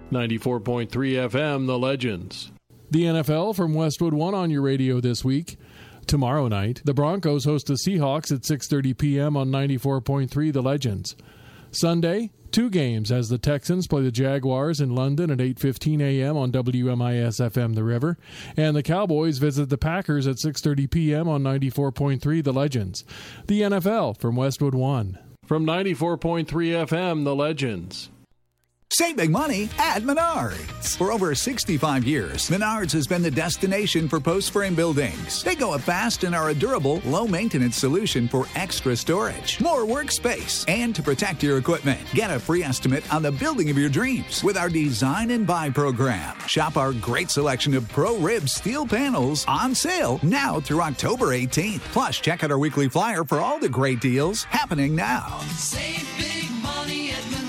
94.3 FM, The Legends. The NFL from Westwood One on your radio this week. Tomorrow night, the Broncos host the Seahawks at 6:30 p.m. on 94.3 The Legends. Sunday, 2 games as the Texans play the Jaguars in London at 8:15 a.m. on WMIS-FM The River, and the Cowboys visit the Packers at 6:30 p.m. on 94.3 The Legends. The NFL from Westwood One. From 94.3 FM, The Legends. Save big money at Menards. For over 65 years, Menards has been the destination for post-frame buildings. They go up fast and are a durable, low-maintenance solution for extra storage, more workspace, and to protect your equipment. Get a free estimate on the building of your dreams with our Design and Buy program. Shop our great selection of Pro-Rib steel panels on sale now through October 18th. Plus, check out our weekly flyer for all the great deals happening now. Save big money at Menards.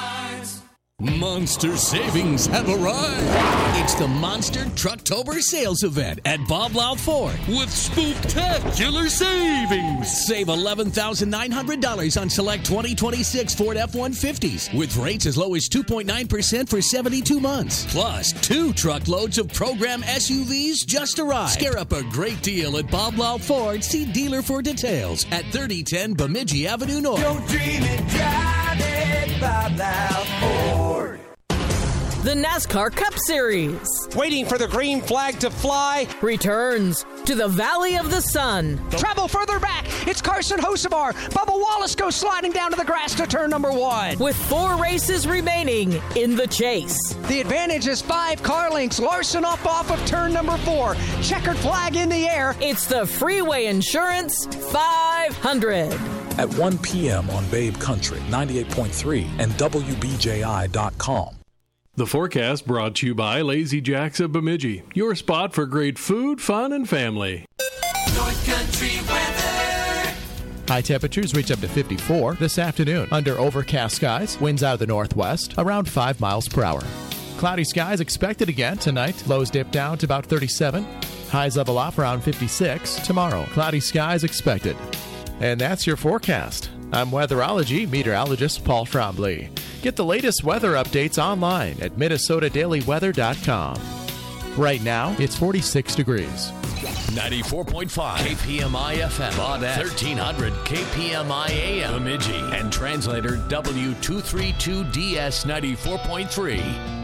Monster savings have arrived. It's the Monster Trucktober sales event at Bob Louth Ford with spectacular savings. Save $11,900 on select 2026 Ford F-150s with rates as low as 2.9% for 72 months. Plus, 2 truckloads of program SUVs just arrived. Scare up a great deal at Bob Louth Ford. See dealer for details at 3010 Bemidji Avenue North. Don't dream it, drive it, Bob Louth Ford. The NASCAR Cup Series. Waiting for the green flag to fly. Returns to the Valley of the Sun. Travel further back. It's Carson Hocevar. Bubba Wallace goes sliding down to the grass to turn number 1. With 4 races remaining in the chase. The advantage is 5 car lengths. Larson off of turn number 4. Checkered flag in the air. It's the Freeway Insurance 500. At 1 p.m. on Babe Country, 98.3 and WBJI.com. The forecast brought to you by Lazy Jacks of Bemidji, your spot for great food, fun, and family. North Country weather. High temperatures reach up to 54 this afternoon. Under overcast skies, winds out of the northwest, around 5 miles per hour. Cloudy skies expected again tonight. Lows dip down to about 37. Highs level off around 56 tomorrow. Cloudy skies expected. And that's your forecast. I'm weatherology meteorologist Paul Trombley. Get the latest weather updates online at MinnesotaDailyWeather.com. Right now, it's 46 degrees. 94.5 KPMI FM, Baudette, 1300 KPMI AM, Bemidji, and translator W232DS 94.3.